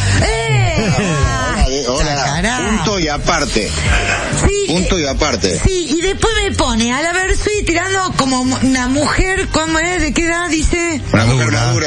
Hola, punto y aparte. Sí, punto y aparte. Sí, y después me pone a la Versuit tirando como una mujer, ¿cómo es? ¿De qué edad dice? Una mujer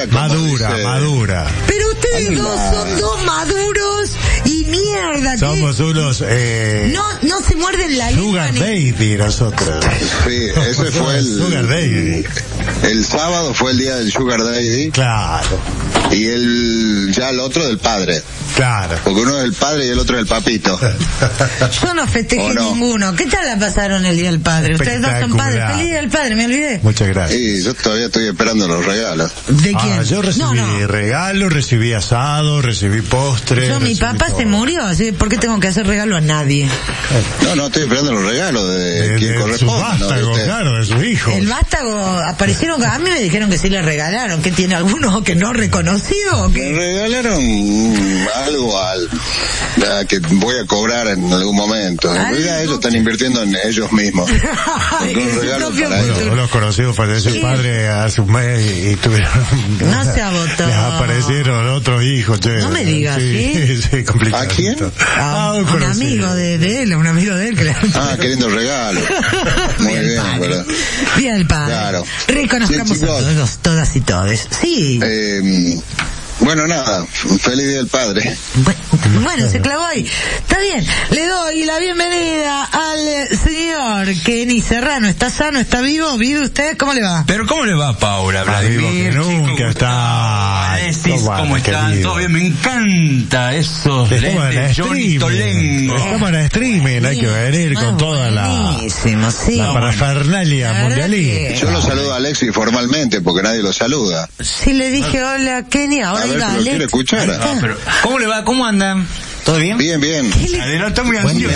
madura. Pero ustedes dos son dos maduros y mierda. Somos unos... No se muerden la lengua. Sugar Baby nosotros. Sí, ese fue el... Sugar Baby. El sábado fue el día del Sugar Daddy. Claro. Y el otro del padre. Claro. Porque uno es el padre y el otro es el papito. Yo no festejé ninguno. ¿Qué tal la pasaron el Día del Padre? Ustedes dos son padres. Feliz Día del Padre, me olvidé. Muchas gracias. Sí, yo todavía estoy esperando los regalos. ¿De quién? Yo recibí regalos, recibí asado, recibí postres. Mi papá se murió, así ¿por qué tengo que hacer regalo a nadie? No, estoy esperando los regalos de quien corresponde. Su vástago, claro, de sus hijos. El vástago, aparecieron, a mí me dijeron que sí le regalaron. ¿Qué tiene alguno que no reconoció o qué? Me regalaron algo que voy a cobrar en algún momento. En realidad ellos están invirtiendo en ellos mismos. Un regalo para ellos. Los conocidos falleció el padre hace un mes y tuvieron... No se agotó. Les aparecieron otros hijos, che. No me digas, sí, complicado. ¿A quién? Un amigo de él, un amigo de él. Qué lindo regalo. Muy bien, ¿verdad? Día del Padre. Claro. Reconozcamos a todos, todas y todes. Sí. Bueno, nada, feliz Día del Padre. Bueno, se clavó ahí. Está bien, le doy la bienvenida al señor Kenny Serrano. ¿Está sano? ¿Está vivo? ¿Vive usted? ¿Cómo le va? Pero ¿cómo le va, Paula? Vladimir, nunca está. ¿Cómo están? Todo bien, me encanta esos lentes Johnny Tolengo. Estamos en streaming, hay que venir con toda la parafernalia mundialista. Yo lo saludo a Alexis formalmente porque nadie lo saluda. Sí, le dije hola Kenny, ahora a ver, iba lo quiere escuchar. Pero, ¿cómo le va? ¿Cómo andan? ¿Todo bien? Bien. Está muy ansioso.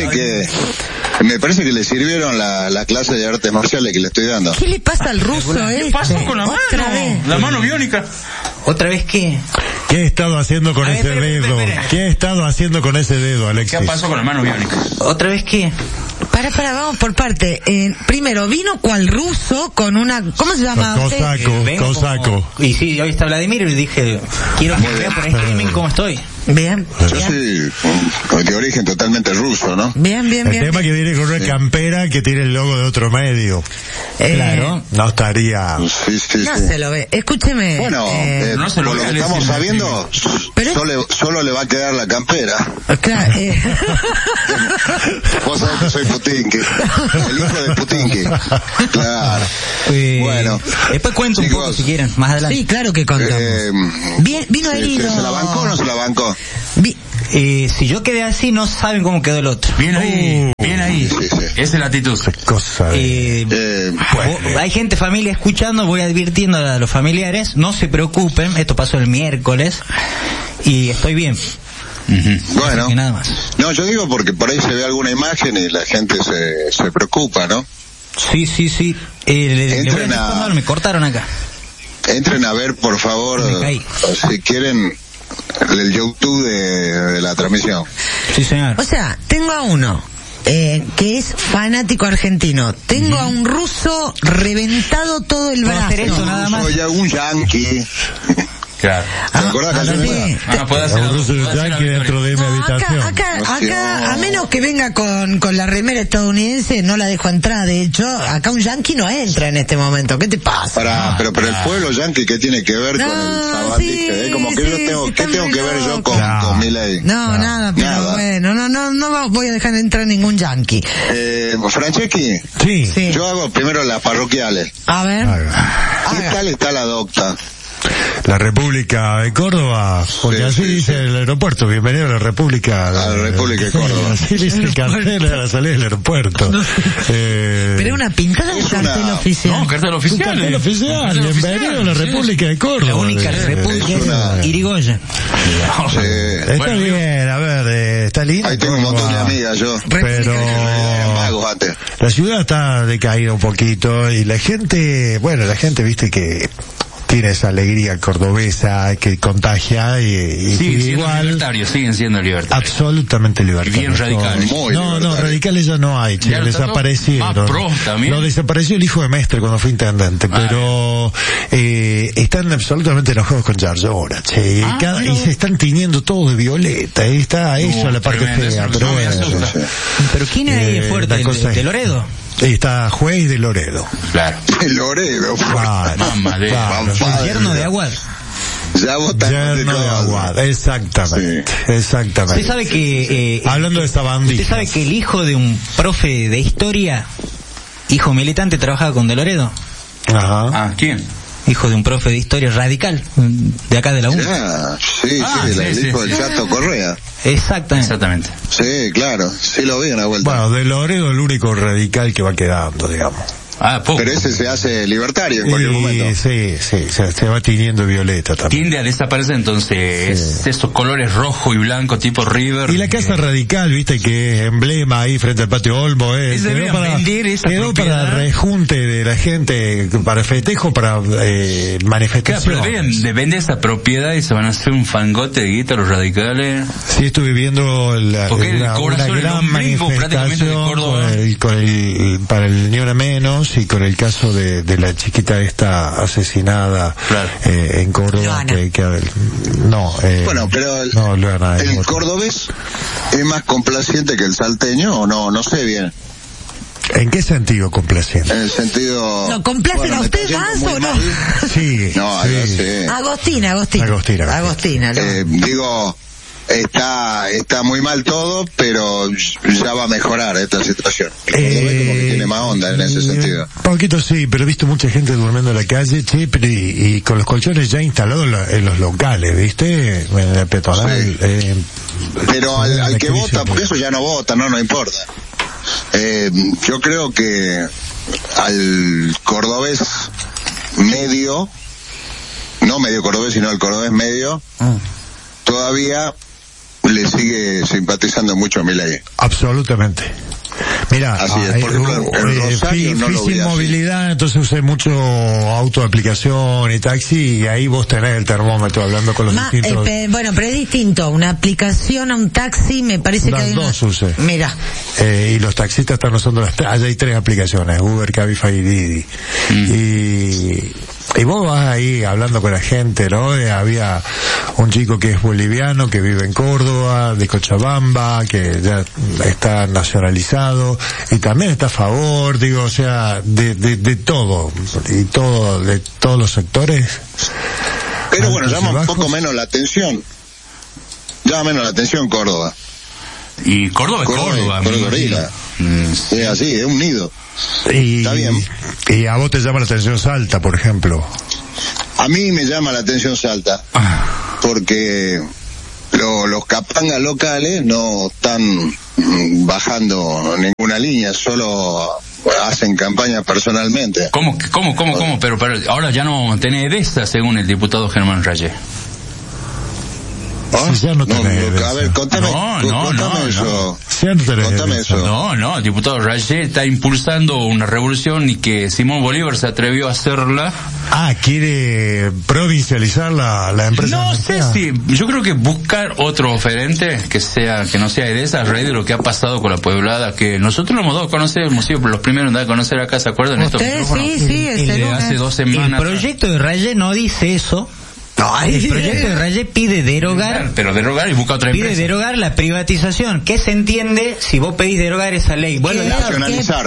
Me parece que le sirvieron la clase de artes marciales que le estoy dando. ¿Qué le pasa al ruso ¿Qué pasó con la mano? ¿Otra vez? La mano biónica. ¿Otra vez qué? ¿Qué he estado haciendo con ese dedo? ¿Qué he estado haciendo con ese dedo, Alexis? ¿Qué pasó con la mano biónica? ¿Otra vez qué? Para, vamos por parte. Primero, vino cual ruso con una... ¿Cómo se llama? Cosaco. Y sí, hoy está Vladimir y dije, quiero que vea por streaming cómo estoy. Bien. Yo soy de origen totalmente ruso, ¿no? Bien. El tema que viene con una campera que tiene el logo de otro medio. Claro. No estaría... Sí. No se lo ve. Escúcheme. Bueno, no se lo por lo ve, que estamos sabiendo, solo le va a quedar la campera. Claro. Vos sabés que soy Putinki. El hijo de Putinki. Claro. Bueno. Después cuento un poco si quieren, más adelante. Sí, claro que contamos. Vino herido. ¿Se la bancó o no se la bancó? Si yo quedé así, no saben cómo quedó el otro. Bien ahí. Sí. Esa es la actitud. Hay gente, familia escuchando, voy advirtiendo a los familiares, no se preocupen, esto pasó el miércoles y estoy bien. Bueno, nada más. No, yo digo porque por ahí se ve alguna imagen y la gente se preocupa, ¿no? Sí. Me cortaron acá. Entren a ver, por favor, si quieren, el YouTube de la transmisión. Sí, señor. O sea, tengo a uno que es fanático argentino. Tengo a un ruso reventado todo el brazo. Hacer eso nada más. Soy un yankee. Claro. ¿Te acordás que puede hacer un ruso yankee dentro de mi habitación? Acá, a menos que venga con la remera estadounidense, no la dejo entrar. De hecho, acá un yankee no entra en este momento. ¿Qué te pasa? Pero el pueblo yankee, ¿qué tiene que ver con el sabático? Como que ¿qué tengo que ver yo con Milei? No, nada, pero bueno, no voy a dejar entrar ningún yankee. Franceschi, sí. Yo hago primero las parroquiales. A ver. ¿Qué tal está la docta? La República de Córdoba, porque así dice el aeropuerto, bienvenido a la República. A la República de Córdoba. Así dice el cartel a la salida del aeropuerto. Pero es una pintada de cartel oficial. No, cartel oficial. Cartel oficial, bienvenido a la República de Córdoba. La única república es Irigoyen. Está bien, a ver, está lindo. Ahí tengo un montón de amigas yo. Pero la ciudad está decaída un poquito y la gente, viste que tiene esa alegría cordobesa que contagia y igual siguen siendo libertarios, absolutamente libertarios, bien radicales. No, radicales ya no hay, che, desaparecieron. Lo desapareció el hijo de Mestre cuando fue intendente, pero están absolutamente enojados con Yarlora, che, y se están tiñendo todo de violeta, ahí está eso, la parte fea, pero bueno. Pero ¿quién es ahí fuerte? ¿De Loredo? Está Juez de Loredo. Claro. De Loredo. El yerno de Aguad. Ya votaron yerno de Aguad. Exactamente. Sí. Exactamente. Usted sabe que... hablando de esta bandita. ¿Usted sabe que el hijo de un profe de historia, hijo militante, trabajaba con De Loredo? Ajá. ¿Quién? Hijo de un profe de historia radical, de acá de la U. El hijo del Chato Correa. Exactamente. Sí, claro, sí lo vi una vuelta. Bueno, De Loredo es el único radical que va quedando, digamos. Pero ese se hace libertario en cualquier momento. Sí, se va tiñendo violeta también. Tiende a desaparecer entonces esos colores rojo y blanco tipo River. Y la casa radical, viste, que es emblema ahí frente al patio Olmo, quedó para rejunte de la gente, para festejo, para manifestación. Claro, pero vende esa propiedad y se van a hacer un fangote de guita los radicales. Sí, estuve viendo una gran manifestación para el Ni Una Menos, y con el caso de la chiquita esta asesinada en Córdoba, bueno, pero el cordobés es más complaciente que el salteño, o no sé bien. ¿En qué sentido complaciente? En el sentido... ¿Lo complacen a usted más o no? Sí. Agostina. Digo... Está muy mal todo, pero ya va a mejorar esta situación. Como que tiene más onda en ese sentido. Poquito sí, pero he visto mucha gente durmiendo en la calle, che, y con los colchones ya instalados en los locales, ¿viste? En el peatonal. Sí. Pero al que vota, porque eso ya no vota, no importa. Yo creo que al cordobés medio, no medio cordobés, sino al cordobés medio, todavía le sigue simpatizando mucho a Milei. Absolutamente. Mira, difícil movilidad, entonces usé mucho auto de aplicación y taxi, y ahí vos tenés el termómetro hablando con los distintos... bueno, pero es distinto, una aplicación a un taxi me parece que hay dos usé. Mira. Y los taxistas están usando allá hay 3 aplicaciones, Uber, Cabify y Didi. Y vos vas ahí hablando con la gente, ¿no? Había un chico que es boliviano, que vive en Córdoba, de Cochabamba, que ya está nacionalizado, y también está a favor, digo, o sea, de todo, de todos los sectores. Pero bueno, llama un poco menos la atención. Llama menos la atención Córdoba. Y Córdoba es Córdoba. Es así, es un nido. Está bien. Y a vos te llama la atención Salta, por ejemplo. A mí me llama la atención Salta, porque los capangas locales no están bajando ninguna línea, solo hacen campaña personalmente. ¿Cómo? Pero ahora ya no tenés Edesa, según el diputado Germán Rayé. Si ya no tenés a ver, contame eso. Contame eso. No, el diputado Rayé está impulsando una revolución y que Simón Bolívar se atrevió a hacerla. Quiere provincializar la empresa. No sé si, yo creo que buscar otro oferente que no sea Edesa, a raíz de lo que ha pasado con la Pueblada, que nosotros lo hemos dado a conocer, hemos sido los primeros en dar a conocer acá, ¿se acuerdan? Sí, hace 2 semanas. El proyecto de Rayé no dice eso. El proyecto de Rayé pide derogar, y busca otra empresa. Pide derogar la privatización. ¿Qué se entiende si vos pedís derogar esa ley? Bueno, nacionalizar,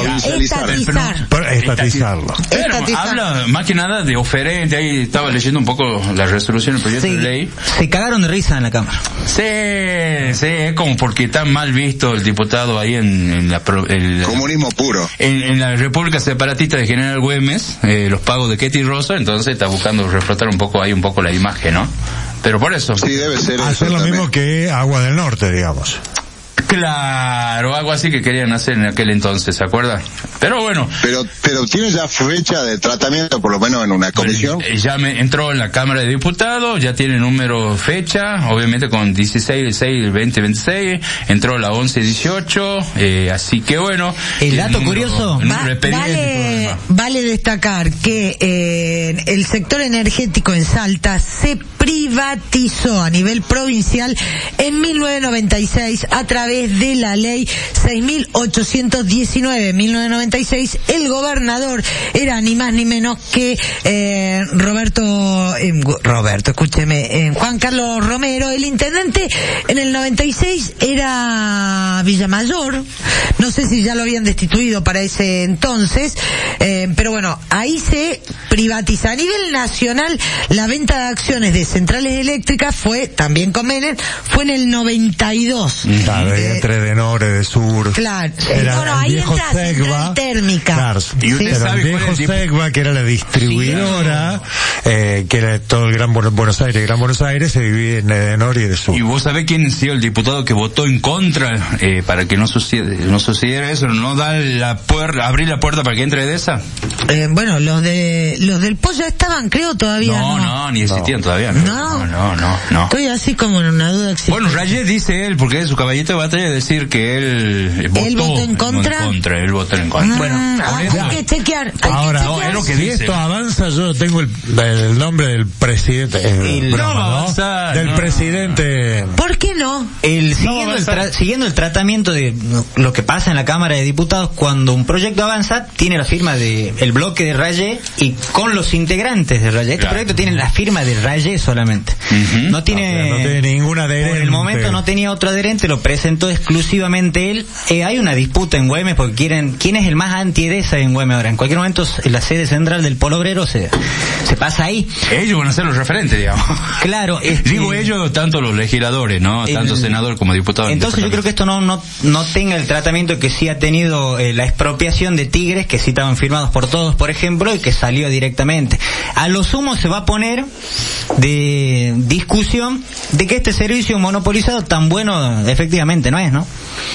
estatizarlo. Habla más que nada de oferente. Ahí estaba leyendo un poco la resolución del proyecto de ley. Se cagaron de risa en la Cámara. Sí, es como porque está mal visto el diputado ahí en el comunismo puro. En la República Separatista de General Güemes, los pagos de Ketty Rosa, entonces está buscando reflotar un poco ahí un poco la imagen, ¿no? Pero por eso. Sí, debe ser hacer lo mismo que Agua del Norte, digamos. Claro, algo así que querían hacer en aquel entonces, ¿se acuerda? Pero bueno. Pero tiene ya fecha de tratamiento, por lo menos en una comisión. Ya entró en la Cámara de Diputados, ya tiene número, fecha, obviamente con 16/6/2026, entró la 11/18, así que bueno. El dato curioso, vale destacar que el sector energético en Salta se privatizó a nivel provincial en 1996 a través de la ley 6.819 de 1996. El gobernador era ni más ni menos que Juan Carlos Romero. El intendente en el 96 era Villamayor, no sé si ya lo habían destituido para ese entonces, pero bueno, ahí se privatiza. A nivel nacional, la venta de acciones de centrales eléctricas fue, también con Menem, fue en el 92. Claro, entre de norte, de sur. Claro, ahí entra Central Térmica. Claro, y usted sabe el viejo Segva, que era la distribuidora, que era todo el Gran Buenos Aires, se divide en Edenor y de sur. ¿Y vos sabés quién ha sido el diputado que votó en contra para que no sucediera eso? ¿No da abrir la puerta para que entre Edesa? Bueno, los del pollo estaban, creo, todavía. No, ni existían todavía. No. Estoy así como en una duda existente. Bueno, Rayet dice él, porque es su caballito de batalla, decir que él votó en contra. Él votó en contra. Bueno, hay que chequear. Ahora, es lo que si dice. Esto avanza, yo tengo el nombre del presidente. Del presidente. ¿Por qué no? Siguiendo el tratamiento de lo que pasa en la Cámara de Diputados, cuando un proyecto avanza, tiene la firma de el bloque de Rayet y con los integrantes de Rayet. Este proyecto tiene la firma de Rayet solamente. No tiene ningún adherente. Por el momento no tenía otro adherente, lo presentó exclusivamente él. Hay una disputa en Güemes porque quién es el más anti-Edesa en Güemes ahora. En cualquier momento la sede central del Polo Obrero se pasa ahí. Ellos van a ser los referentes, digamos. Claro. Digo ellos, tanto los legisladores, ¿no? Tanto senador como diputado. Entonces yo creo que esto no tenga el tratamiento que sí ha tenido la expropiación de Tigres, que sí estaban firmados por todos, por ejemplo, y que salió directamente. A lo sumo se va a poner de discusión de que este servicio monopolizado tan bueno efectivamente no es, ¿no?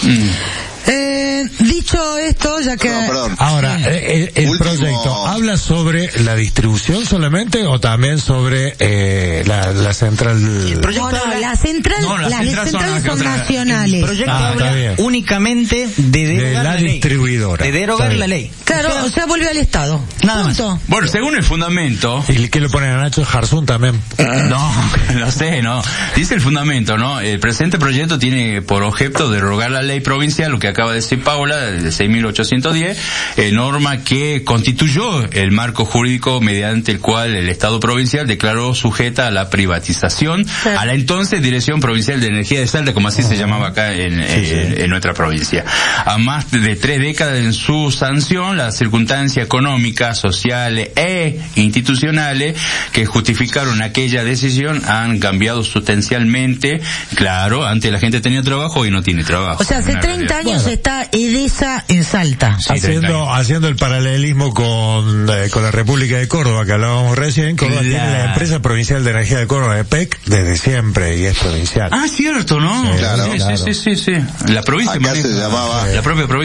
Dicho esto, ya que... Perdón. Ahora, el proyecto ¿habla sobre la distribución solamente o también sobre la central? Las centrales son nacionales. El proyecto habla únicamente de derogar la distribuidora. De derogar la ley. Claro, o sea, volvió al Estado. Nada más. Bueno, según el fundamento... ¿Y qué le ponen a Nacho Jarzún también? No, lo sé, no. Dice el fundamento, ¿no? El presente proyecto tiene por objeto derogar la ley provincial, lo que acaba de decir Paula, de 6.810, norma que constituyó el marco jurídico mediante el cual el Estado provincial declaró sujeta a la privatización a la entonces Dirección Provincial de Energía de Salta, como así se llamaba acá en nuestra provincia. A más de 3 décadas en su sanción, las circunstancias económicas, sociales e institucionales que justificaron aquella decisión han cambiado sustancialmente. Claro, antes la gente tenía trabajo y no tiene trabajo. O sea, hace 30 años está Edesa en Salta. Sí, haciendo el paralelismo con la República de Córdoba, que hablábamos recién. Córdoba tiene la Empresa Provincial de Energía de Córdoba, EPEC, desde siempre, y es provincial. Ah, cierto, ¿no? Sí, claro. Sí. La provincia acá se llamaba la propia provincia